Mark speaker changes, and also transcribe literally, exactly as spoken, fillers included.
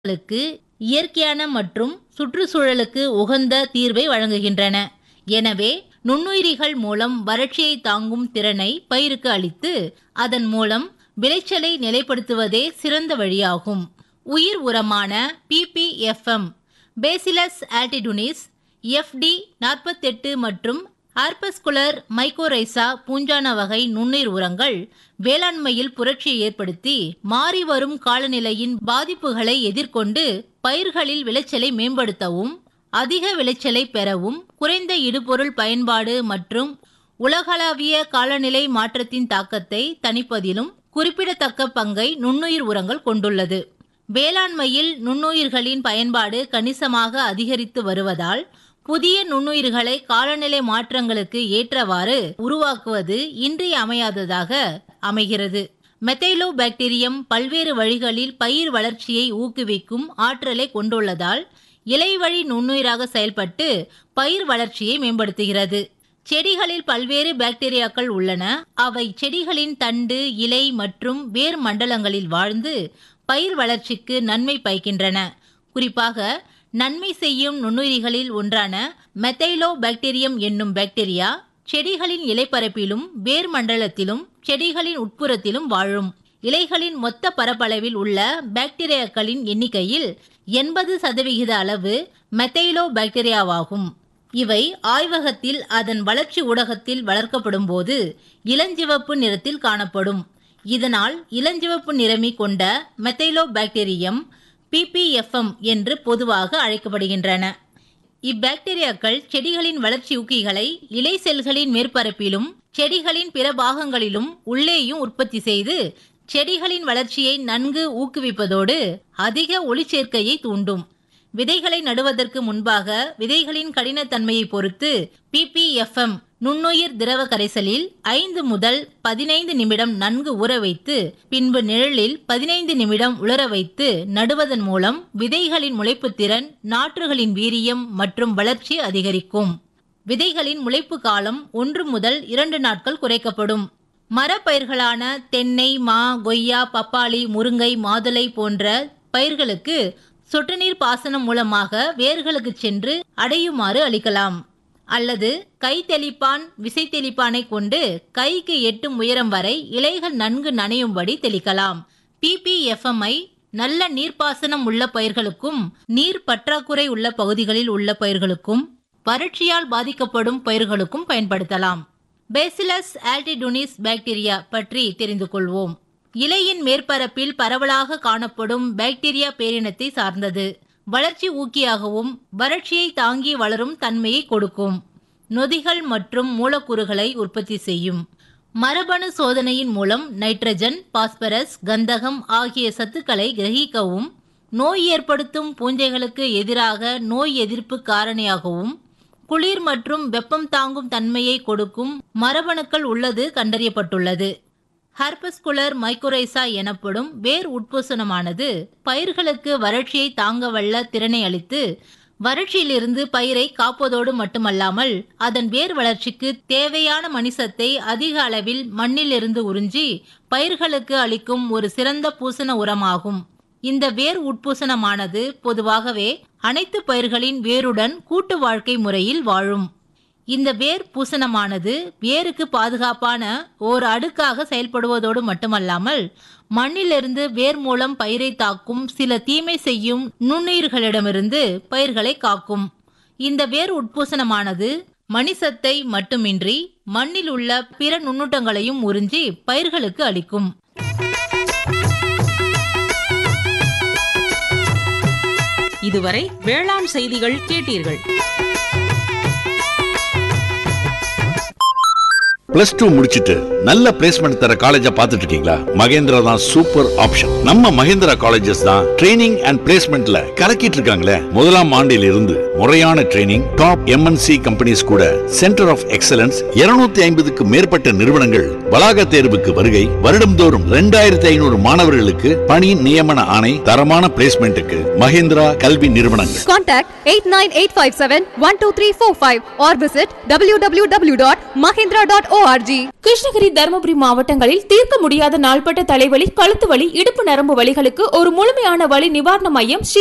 Speaker 1: களுக்கு இயற்கையான மற்றும் சுற்றுச்சூழலுக்கு உகந்த தீர்வை வழங்குகின்றன. எனவே நுண்ணுயிரிகள் மூலம் வறட்சியை தாங்கும் திறனை பயிருக்கு அளித்து அதன் மூலம் விளைச்சலை நிலைப்படுத்துவதே சிறந்த வழியாகும். உயிர் உரமான B P F M, bacillus altitudinis, F D நாற்பத்தெட்டு மற்றும் ஆர்பஸ்குலர் மைக்கோரைசா பூஞ்சான வகை நுண்ணுயிர் உரங்கள் வேளாண்மையில் புரட்சியை ஏற்படுத்தி மாறி வரும் காலநிலையின் பாதிப்புகளை எதிர்கொண்டு பயிர்களில் விளைச்சலை மேம்படுத்தவும், அதிக விளைச்சலை பெறவும், குறைந்த இடுபொருள் பயன்பாடு மற்றும் உலகளாவிய காலநிலை மாற்றத்தின் தாக்கத்தை தணிப்பதிலும் குறிப்பிடத்தக்க பங்கை நுண்ணுயிர் உரங்கள் கொண்டுள்ளது. வேளாண்மையில் நுண்ணுயிர்களின் பயன்பாடு கணிசமாக அதிகரித்து வருவதால் புதிய நுண்ணுயிர்களை காலநிலை மாற்றங்களுக்கு ஏற்றவாறு உருவாக்குவது இன்றியமையாததாக அமைகிறது. மெத்தைலோபாக்டீரியம் பல்வேறு வழிகளில் பயிர் வளர்ச்சியை ஊக்குவிக்கும் ஆற்றலை கொண்டுள்ளதால் இலைவழி நுண்ணுயிராக செயல்பட்டு பயிர் வளர்ச்சியை மேம்படுத்துகிறது. செடிகளில் பல்வேறு பாக்டீரியாக்கள் உள்ளன. அவை செடிகளின் தண்டு, இலை மற்றும் வேர் மண்டலங்களில் வாழ்ந்து பயிர் வளர்ச்சிக்கு நன்மை பயக்கின்றன. குறிப்பாக நன்மை செய்யும் நுண்ணுயிரிகளில் ஒன்றான மெத்தைலோபாக்டீரியம் என்னும் பாக்டீரியா செடிகளின் இலைப்பரப்பிலும் வேர் மண்டலத்திலும் செடிகளின் உட்புறத்திலும் வாழும். இலைகளின் மொத்த பரப்பளவில் உள்ள பாக்டீரியாக்களின் எண்ணிக்கையில் எண்பது சதவிகித அளவு மெத்தைலோபாக்டீரியாவாகும். இவை ஆய்வகத்தில் அதன் வளர்ச்சி ஊடகத்தில் வளர்க்கப்படும் போது இளஞ்சிவப்பு நிறத்தில் காணப்படும். இதனால் இளஞ்சிவப்பு நிறமி கொண்ட மெத்தைலோபாக்டீரியம் பி பி எஃப் எம் என்று பொதுவாக அழைக்கப்படுகின்றன. இப்பாக்டீரியாக்கள் செடிகளின் வளர்ச்சி ஊக்கிகளை இலை செல்களின் மேற்பரப்பிலும் செடிகளின் பிற பாகங்களிலும் உள்ளேயும் உற்பத்தி செய்து செடிகளின் வளர்ச்சியை நன்கு ஊக்குவிப்பதோடு அதிக ஒளிச்சேர்க்கையை தூண்டும். விதைகளை நடுவதற்கு முன்பாக விதைகளின் கடினத்தன்மையை பொறுத்து பி பி எஃப் எம் நுண்ணுயிர் திரவ கரைசலில் ஐந்து முதல் பதினைந்து நிமிடம் நன்கு ஊற வைத்து பின்பு நிழலில் பதினைந்து நிமிடம் உலர வைத்து நடுவதன் மூலம் விதைகளின் முளைப்பு திறன், நாற்றுகளின் வீரியம் மற்றும் வளர்ச்சி அதிகரிக்கும். விதைகளின் முளைப்பு காலம் ஒன்று முதல் இரண்டு நாட்கள் குறைக்கப்படும். மரப்பயிர்களான தென்னை, மா, கொய்யா, பப்பாளி, முருங்கை, மாதுளை போன்ற பயிர்களுக்கு சொட்டு நீர் பாசனம் மூலமாக வேர்களுக்கு சென்று அடையுமாறு அளிக்கலாம். அல்லது கை தெளிப்பான், விசை தெளிப்பானை கொண்டு கைக்கு எட்டும் உயரம் வரை இலைகள் நன்கு நனையும்படி தெளிக்கலாம். B P F M I நல்ல நீர்ப்பாசனம் உள்ள பயிர்களுக்கும், நீர் பற்றாக்குறை உள்ள பகுதிகளில் உள்ள பயிர்களுக்கும், வறட்சியால் பாதிக்கப்படும் பயிர்களுக்கும் பயன்படுத்தலாம். பேசிலஸ் ஆல்டிடுனிஸ் பாக்டீரியா பற்றி தெரிந்து கொள்வோம். இலையின் மேற்பரப்பில் பரவலாக காணப்படும் பாக்டீரியா பேரினத்தை சார்ந்தது. வளர்ச்சி ஊக்கியாகவும் வறட்சியை தாங்கி வளரும் தன்மையை கொடுக்கும். நொதிகள் மற்றும் மூலக்கூறுகளை உற்பத்தி செய்யும். மரபணு சோதனையின் மூலம் நைட்ரஜன், பாஸ்பரஸ், கந்தகம் ஆகிய சத்துக்களை கிரகிக்கவும், நோய் ஏற்படுத்தும் பூஞ்சைகளுக்கு எதிராக நோய் எதிர்ப்பு காரணியாகவும், குளிர் மற்றும் வெப்பம் தாங்கும் தன்மையை கொடுக்கும் மரபணுக்கள் உள்ளது கண்டறியப்பட்டுள்ளது. ஆர்பஸ்குலர் மைக்கோரைசா எனப்படும் வேர் உட்பூசணமானது பயிர்களுக்கு வறட்சியை தாங்க வல்ல திறனை அளித்து வறட்சியிலிருந்து பயிரை காப்பதோடு மட்டுமல்லாமல் அதன் வேர் வளர்ச்சிக்கு தேவையான மணிசத்தை அதிக அளவில் மண்ணிலிருந்து உறிஞ்சி பயிர்களுக்கு அளிக்கும் ஒரு சிறந்த பூசண உரமாகும். இந்த வேர் உட்பூசணமானது பொதுவாகவே அனைத்து பயிர்களின் வேருடன் கூட்டு வாழ்க்கை முறையில் வாழும். இந்த வேர் பூசணமானது வேருக்கு பாதுகாப்பான ஓர் அடுக்காக செயல்படுவதோடு மட்டுமல்லாமல் மண்ணிலிருந்து வேர் மூலம் பயிரை தாக்கும் சில தீமை செய்யும் நுண்ணுயிர்களிடமிருந்து பயிர்களை காக்கும். இந்த வேர் உட்பூசணமானது மணிசத்தை மட்டுமின்றி மண்ணில் உள்ள பிற நுண்ணூட்டங்களையும் உறிஞ்சி பயிர்களுக்கு அளிக்கும்.
Speaker 2: இதுவரை வேளாண் செய்திகள் கேட்டீர்கள்.
Speaker 3: பிளஸ் டூ முடிச்சிட்டு நல்ல பிளேஸ்மெண்ட் தர காலேஜ பாத்துட்டு இருக்கீங்களா? மகேந்திரா தான் சூப்பர் ஆப்ஷன். நம்ம மகேந்திரா காலேஜஸ் தான் ட்ரைனிங் அண்ட் பிளேஸ்மெண்ட்ல கலக்கிட்டு இருக்காங்களே. முதலாம் ஆண்டில் இருந்து முறையான training, top M N C companies கூட சென்டர் ஆஃப் எக்ஸலன்ஸ் இருநூத்தி ஐம்பதுக்கு மேற்பட்ட நிறுவனங்கள் வளாக தேர்வுக்கு வருகை. வருடம்தோறும் இரண்டாயிரத்தி ஐநூறு மாணவர்களுக்கு பணி நியமன ஆணை. தரமான பிளேஸ்மெண்ட்டுக்கு மகேந்திரா கல்வி நிறுவனங்கள்.
Speaker 4: Contact eight nine eight five seven one two three four five or visit w w w dot mahindra dot org. O R G. Krishnagiri, Dharmapuri மாவட்டங்களில் தீர்க்க முடியாத நாள்பட்ட தலைவலி, கழுத்து வலி, இடுப்பு நரம்பு வலிகளுக்கு ஒரு முழுமையான வலி நிவாரண மையம் ஸ்ரீ